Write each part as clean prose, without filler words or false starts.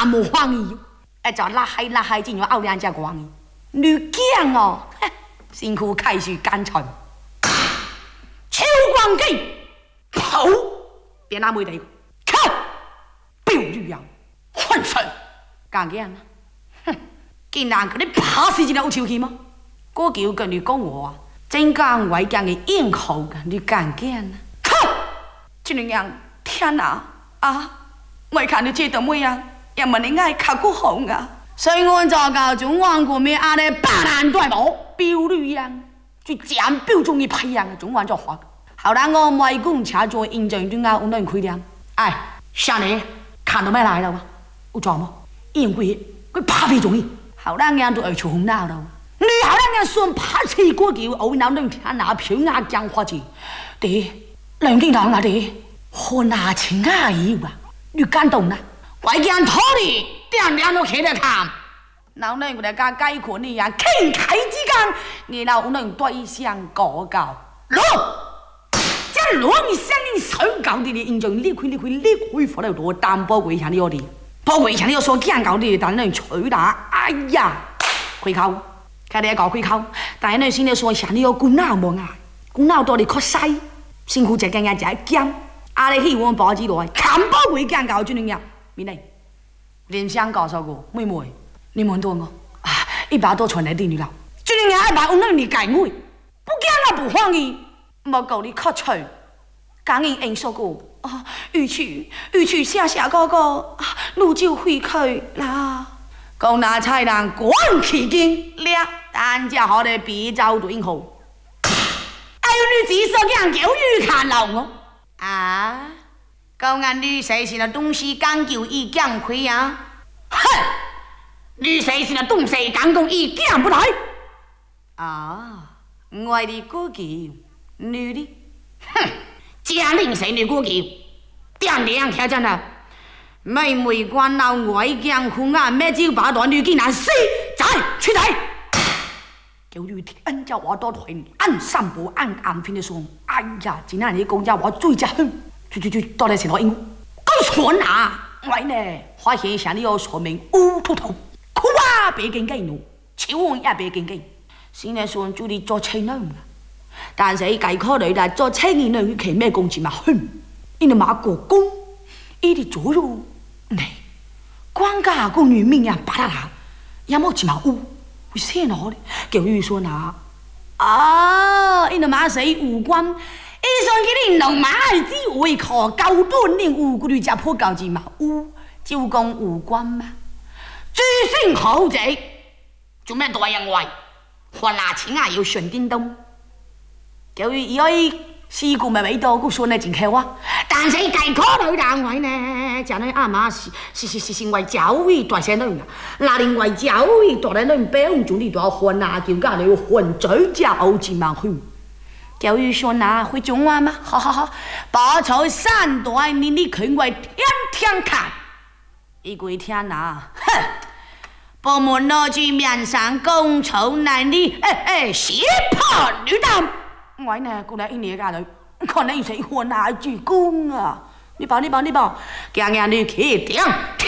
阿无欢喜，就拉海进入奥良家光伊。女囝哦，辛苦开始干脆。秋光记，跑，别拿妹地，靠，表女样，混神，干囝啊！哼，竟然给你拍死一条有手气吗？我就跟你讲我，真讲外讲的硬口的，你干囝啊！靠，这样天哪啊！我看你这条妹啊，也问你爱较骨红啊。所以我早教中王国面阿咧巴兰对无表女样，就讲标准的培养的中王就话。后来我外公车做印证对啊，我能开点。哎，下年看到没来了吗？有装吗？因为佢拍飞中意，后来人都爱出红闹了。你后来人算拍起过桥，我闹能天哪票牙讲话子，第两件头那第，我拿钱阿姨吧，你感动啦？外间土里点点都起来看，然后呢，我哋家解困你呀，倾开之间，你老能对象过高，落，这落你相应手搞的印象，你开发了多担保贵下你我哋。包括以前你要说见搞的，但你吹打，哎呀，开口，看你搞开口，但你现在说像你要骨脑无啊，骨脑多你可细，辛苦只跟人家讲，阿你希望包子来，看包贵见搞就那样，明白？联想告诉我，妹妹，你问到我啊，一把多传来对你了，就那样一把我让你改我，不见我不欢喜，莫够你可吹，讲人应说过。啊，玉去下哥哥，路就回去啦。讲那菜人管起经了，但家好的比照对好。哎呦，你只说讲叫玉看老我啊？讲俺女婿是那东西讲究一讲亏啊？哼，女婿是那东西讲究一讲不来啊？我的估计女的，哼。家令谁的过去，点亮挑战了。妹妹关到外江湖啊，咩招把段女竟然死在出来。叫你天叫我多腿，按三步按暗片的说，哎呀，今天你讲家我最家哼，就到底是哪因？我说哪？喂呢？发现像你要说明乌秃头，哭啊别跟给侬，求我也别跟给。现在说就你做亲人啊。但是計考慮啦，做青年人佢咩工錢嘛哼，因為馬國公，伊啲左右，你光家個女命呀巴啦啦，有冇錢嘛烏，會先攞的，叫預算啊，啊，因為馬死無關，伊算佢哋農馬只會靠高端令烏嗰啲只破舊錢嘛烏，照講無關嘛，最先好者，做咩多人為，換拿錢啊要順叮咚。叫伊可以事故咪未到，佢算你真開話。但是計考慮單位呢，就你阿媽是為教育大聲女啊，那另外教育大人女表用你都要混啊，叫家你要混嘴教字嘛去。教育說哪會中話嗎？好，把草三代你權位天看，一鬼天哪，哼！部門攞住面上公草難你，寫破女單。我呢，过来一年家头，可能有谁混啊鞠躬啊！你报，讲你去点天，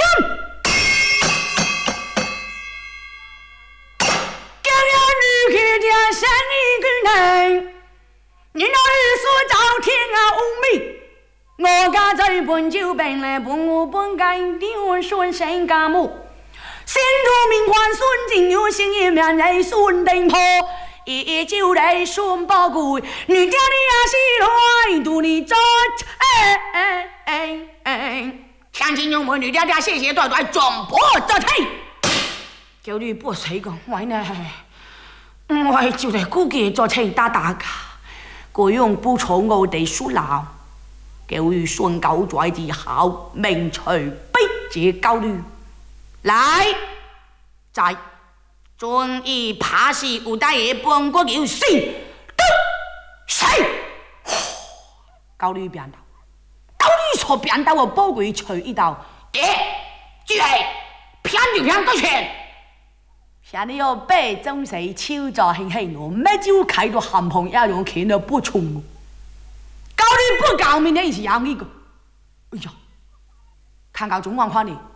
讲你去点生意个人，你那日所找天啊无味，我家在本就病了，我本该丢顺身家母，先入名还孙景有心一面来孙定坡。一就来顺宝贵，女家的呀是来度你做相亲用我女家家谢谢短转播做替，叫你不谁讲我呢？我就嚟估計做替打噶，個樣不錯我哋輸鬧，叫你順狗仔之後，名隨逼這交流，來在。遵义拍戏有带嘢帮国叫死都死，高丽扁豆，高丽错扁豆我包鬼锤一刀，就係偏就偏個拳，像你要背中死超作興興我咩招開到含紅一樣拳都不衝，高麗不搞明嘅意思有呢個，哎呀，看搞中文話你。